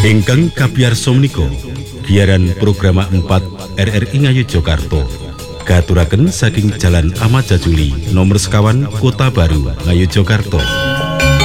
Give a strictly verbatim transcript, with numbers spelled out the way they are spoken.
Ingkang kapiyarsa menika giaran program empat R R I Ngayogyakarta katuraken saking Jalan Ahmad Jajuli nomor sekawan Kota Baru Ngayogyakarta.